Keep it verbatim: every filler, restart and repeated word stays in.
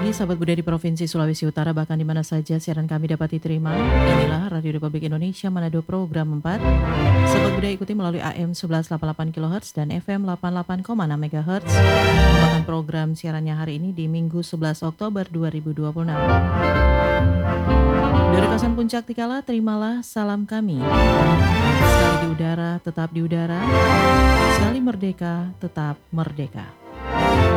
pagi sahabat budaya di Provinsi Sulawesi Utara, bahkan di mana saja siaran kami dapat diterima. Inilah Radio Republik Indonesia Manado Program empat. Sahabat budaya ikuti melalui A M sebelas delapan puluh delapan kilohertz dan F M delapan puluh delapan koma enam megahertz. Merupakan program siarannya hari ini di Minggu sebelas Oktober dua ribu dua puluh enam. Dari kawasan Puncak Tikala, terimalah salam kami. Sekali di udara, tetap di udara. Sekali merdeka, tetap merdeka.